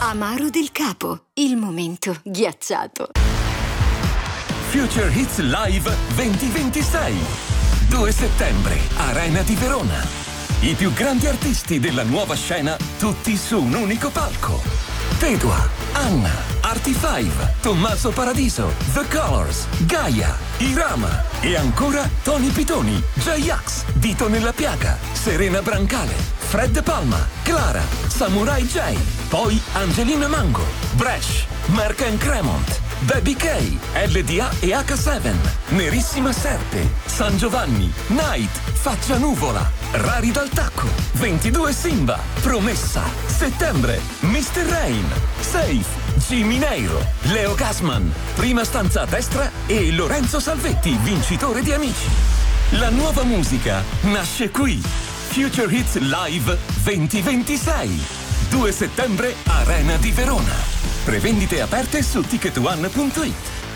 Amaro del Capo, il momento ghiacciato. Future Hits Live 2026. 2 settembre, Arena di Verona. I più grandi artisti della nuova scena, tutti su un unico palco. Tedua, Anna, Artie5, Tommaso Paradiso, The Colors, Gaia, Irama e ancora Tony Pitoni, J-Ax, Dito nella Piaga, Serena Brancale, Fred Palma, Clara, Samurai J, poi Angelina Mango, Bresh, Mark and Cremont, Baby K, LDA e H7, Nerissima Serpe, San Giovanni, Night, Faccia Nuvola, Rari dal Tacco, 22 Simba, Promessa, Settembre, Mr. Rain, Safe, Jimmy Neiro, Leo Gassman, Prima stanza a destra e Lorenzo Salvetti, vincitore di Amici. La nuova musica nasce qui. Future Hits Live 2026. 2 settembre, Arena di Verona. Prevendite aperte su ticketone.it.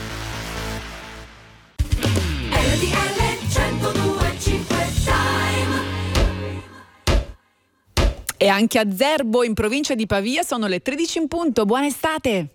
E anche a Zerbo, in provincia di Pavia, sono le 13 in punto. Buona estate!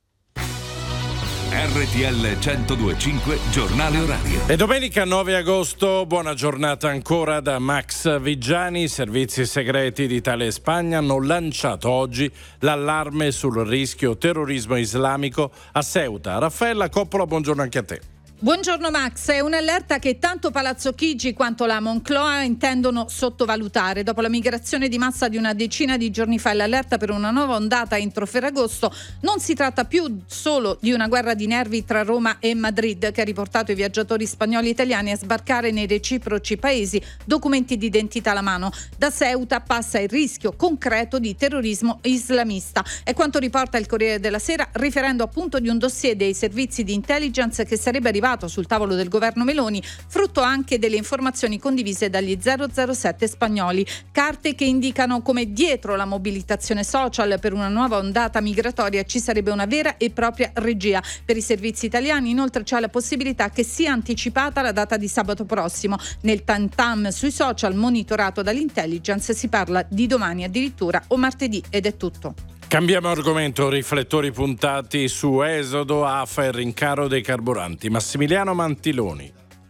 RTL 102.5 giornale orario. E domenica 9 agosto, buona giornata ancora da Max Vigiani. I servizi segreti di Italia e Spagna hanno lanciato oggi l'allarme sul rischio terrorismo islamico a Ceuta. Raffaella Coppola, buongiorno anche a te. Buongiorno Max, è un'allerta che tanto Palazzo Chigi quanto la Moncloa intendono sottovalutare. Dopo la migrazione di massa di una decina di giorni fa e l'allerta per una nuova ondata entro Ferragosto, non si tratta più solo di una guerra di nervi tra Roma e Madrid che ha riportato i viaggiatori spagnoli e italiani a sbarcare nei reciproci paesi, documenti di identità alla mano. Da Ceuta passa il rischio concreto di terrorismo islamista. È quanto riporta il Corriere della Sera, riferendo appunto di un dossier dei servizi di intelligence che sarebbe arrivato sul tavolo del governo Meloni, frutto anche delle informazioni condivise dagli 007 spagnoli, carte che indicano come dietro la mobilitazione social per una nuova ondata migratoria ci sarebbe una vera e propria regia. Per i servizi italiani inoltre c'è la possibilità che sia anticipata la data di sabato prossimo. Nel tam-tam sui social monitorato dall'intelligence si parla di domani addirittura o martedì, ed è tutto. Cambiamo argomento, riflettori puntati su Esodo, AFA e rincaro dei carburanti. Massimiliano Mantiloni.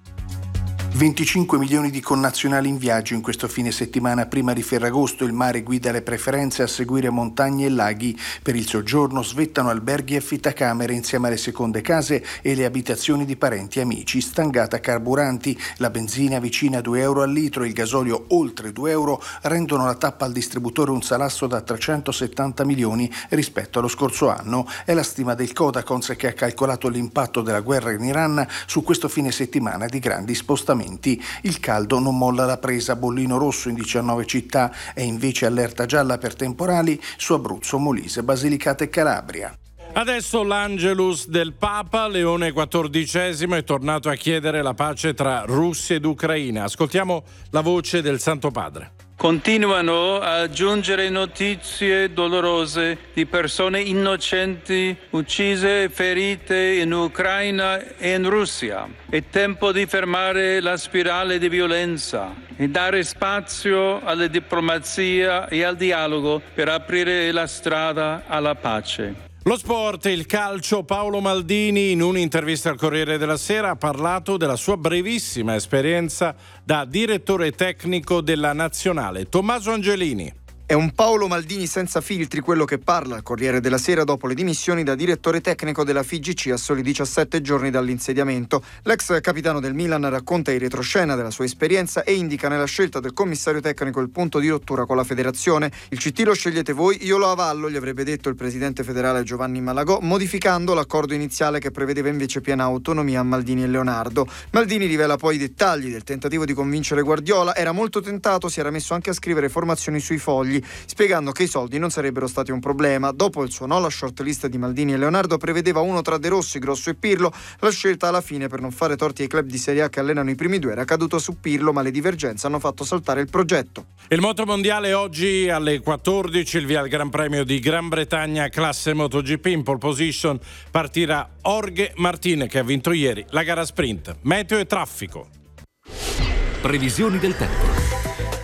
25 milioni di connazionali in viaggio in questo fine settimana prima di Ferragosto. Il mare guida le preferenze a seguire montagne e laghi. Per il soggiorno svettano alberghi e affittacamere insieme alle seconde case e le abitazioni di parenti e amici. Stangata carburanti, la benzina vicina a 2 euro al litro, il gasolio oltre 2 euro rendono la tappa al distributore un salasso da 370 milioni rispetto allo scorso anno. È la stima del Codacons che ha calcolato l'impatto della guerra in Iran su questo fine settimana di grandi spostamenti. Il caldo non molla la presa, bollino rosso in 19 città e invece allerta gialla per temporali su Abruzzo, Molise, Basilicata e Calabria. Adesso l'Angelus del Papa. Leone XIV è tornato a chiedere la pace tra Russia ed Ucraina. Ascoltiamo la voce del Santo Padre. Continuano a giungere notizie dolorose di persone innocenti uccise e ferite in Ucraina e in Russia. È tempo di fermare la spirale di violenza e dare spazio alla diplomazia e al dialogo per aprire la strada alla pace. Lo sport, il calcio. Paolo Maldini in un'intervista al Corriere della Sera ha parlato della sua brevissima esperienza da direttore tecnico della Nazionale. Tommaso Angelini. È un Paolo Maldini senza filtri quello che parla al Corriere della Sera dopo le dimissioni da direttore tecnico della FIGC a soli 17 giorni dall'insediamento. L'ex capitano del Milan racconta in retroscena della sua esperienza e indica nella scelta del commissario tecnico il punto di rottura con la federazione. Il CT lo scegliete voi, io lo avallo, gli avrebbe detto il presidente federale Giovanni Malagò, modificando l'accordo iniziale che prevedeva invece piena autonomia a Maldini e Leonardo. Maldini rivela poi i dettagli del tentativo di convincere Guardiola. Era molto tentato, si era messo anche a scrivere formazioni sui fogli, spiegando che i soldi non sarebbero stati un problema. Dopo il suo no, la shortlist di Maldini e Leonardo prevedeva uno tra De Rossi, Grosso e Pirlo. La scelta alla fine, per non fare torti ai club di Serie A che allenano i primi due, era caduta su Pirlo, ma le divergenze hanno fatto saltare il progetto. Il motomondiale oggi alle 14, il via al Gran Premio di Gran Bretagna classe MotoGP. In pole position partirà Jorge Martin, che ha vinto ieri la gara sprint. Meteo e traffico. Previsioni del tempo.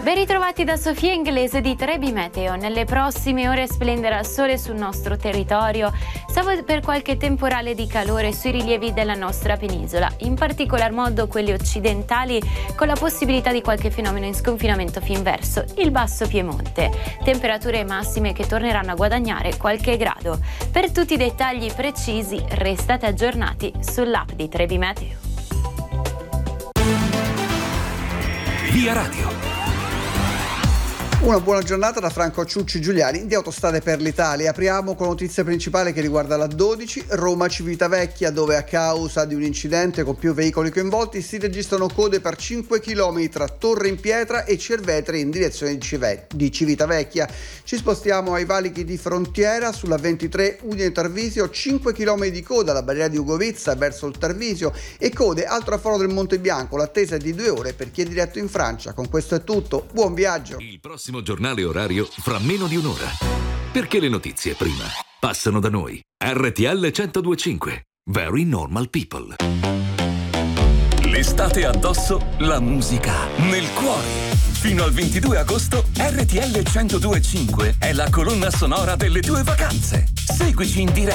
Ben ritrovati da Sofia Inglese di Trebi Meteo. Nelle prossime ore splenderà il sole sul nostro territorio, salvo per qualche temporale di calore sui rilievi della nostra penisola, in particolar modo quelli occidentali, con la possibilità di qualche fenomeno in sconfinamento fin verso il basso Piemonte. Temperature massime che torneranno a guadagnare qualche grado. Per tutti i dettagli precisi restate aggiornati sull'app di Trebi Meteo. Via Radio. Una buona giornata da Franco Ciucci Giuliani di Autostrade per l'Italia. Apriamo con notizia principale che riguarda la 12, Roma-Civitavecchia, dove a causa di un incidente con più veicoli coinvolti si registrano code per 5 km tra Torre in Pietra e Cervetri in direzione di Civitavecchia. Ci spostiamo ai valichi di frontiera sulla 23 Udine-Tarvisio, 5 km di coda alla barriera di Ugovizza verso il Tarvisio e code al traforo del Monte Bianco. L'attesa è di 2 ore per chi è diretto in Francia. Con questo è tutto, buon viaggio. Il prossimo giornale orario fra meno di un'ora. Perché le notizie prima passano da noi. RTL 102.5. Very normal people. L'estate addosso, la musica nel cuore. Fino al 22 agosto RTL 102.5 è la colonna sonora delle tue vacanze. Seguici in diretta